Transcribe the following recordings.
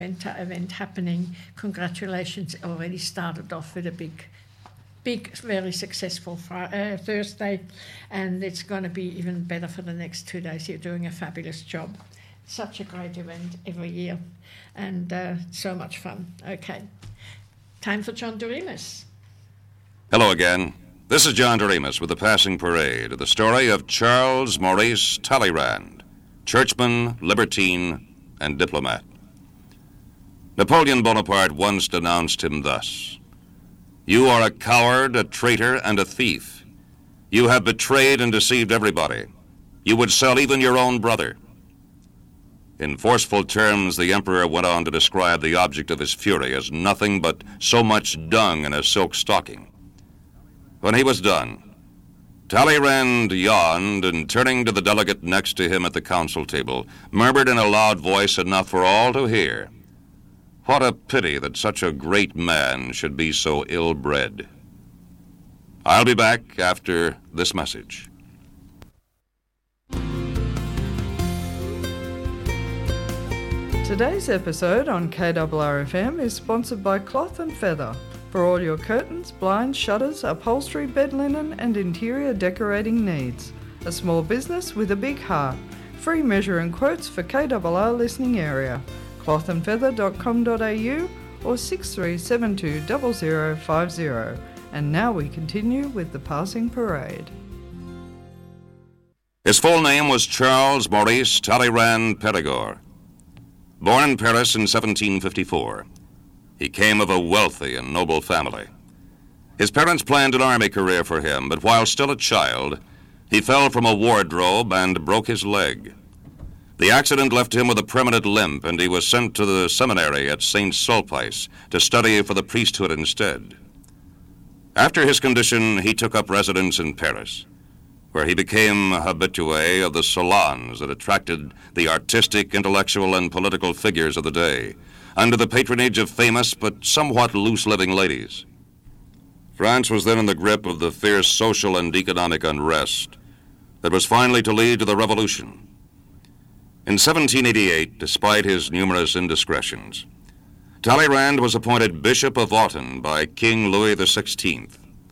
event happening. Congratulations, already started off with a big, very successful Thursday, and it's going to be even better for the next 2 days. You're doing a fabulous job. Such a great event every year, and so much fun. Okay, time for John Doremus. Hello again. This is John Doremus with the Passing Parade, the story of Charles Maurice Talleyrand, churchman, libertine, and diplomat. Napoleon Bonaparte once denounced him thus: "You are a coward, a traitor, and a thief. You have betrayed and deceived everybody. You would sell even your own brother." In forceful terms, the emperor went on to describe the object of his fury as nothing but so much dung in a silk stocking. When he was done, Talleyrand yawned and, turning to the delegate next to him at the council table, murmured in a loud voice enough for all to hear, "What a pity that such a great man should be so ill-bred." I'll be back after this message. Today's episode on KRRFM is sponsored by Cloth & Feather for all your curtains, blinds, shutters, upholstery, bed linen and interior decorating needs. A small business with a big heart. Free measuring quotes for KRR listening area. clothandfeather.com.au or 63720050. And now we continue with the Passing Parade. His full name was Charles Maurice Talleyrand Perigord. Born in Paris in 1754, he came of a wealthy and noble family. His parents planned an army career for him, but while still a child, he fell from a wardrobe and broke his leg. The accident left him with a permanent limp, and he was sent to the seminary at St. Sulpice to study for the priesthood instead. After his condition, he took up residence in Paris, where he became a habitué of the salons that attracted the artistic, intellectual, and political figures of the day, under the patronage of famous but somewhat loose-living ladies. France was then in the grip of the fierce social and economic unrest that was finally to lead to the Revolution. In 1788, despite his numerous indiscretions, Talleyrand was appointed Bishop of Autun by King Louis XVI.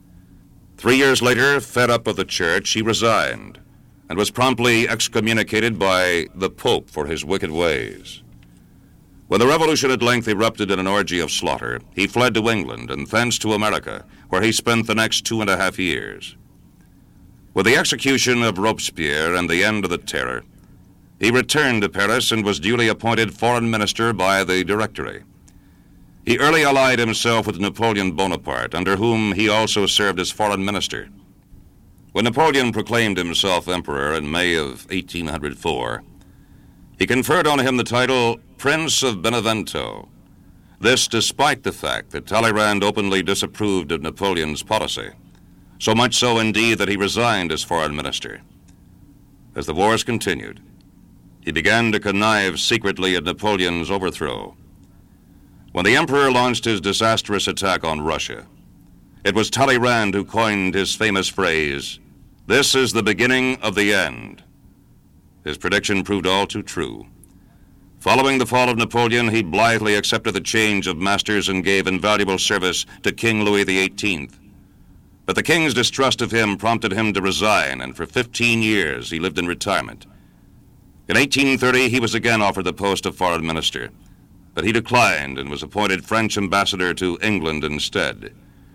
3 years later, fed up of the church, he resigned and was promptly excommunicated by the Pope for his wicked ways. When the revolution at length erupted in an orgy of slaughter, he fled to England and thence to America, where he spent the next 2.5 years. With the execution of Robespierre and the end of the Terror, he returned to Paris and was duly appointed foreign minister by the Directory. He early allied himself with Napoleon Bonaparte, under whom he also served as foreign minister. When Napoleon proclaimed himself emperor in May of 1804, he conferred on him the title Prince of Benevento. This despite the fact that Talleyrand openly disapproved of Napoleon's policy, so much so indeed that he resigned as foreign minister. As the wars continued, he began to connive secretly at Napoleon's overthrow. When the emperor launched his disastrous attack on Russia, it was Talleyrand who coined his famous phrase, "This is the beginning of the end." His prediction proved all too true. Following the fall of Napoleon, he blithely accepted the change of masters and gave invaluable service to King Louis XVIII. But the king's distrust of him prompted him to resign, and for 15 years he lived in retirement. In 1830, he was again offered the post of foreign minister, but he declined and was appointed French ambassador to England instead.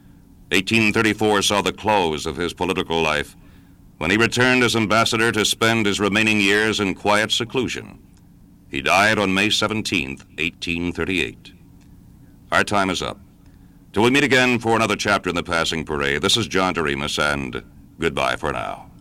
1834 saw the close of his political life when he returned as ambassador to spend his remaining years in quiet seclusion. He died on May 17th, 1838. Our time is up. Till we meet again for another chapter in the Passing Parade, this is John Doremus, and goodbye for now.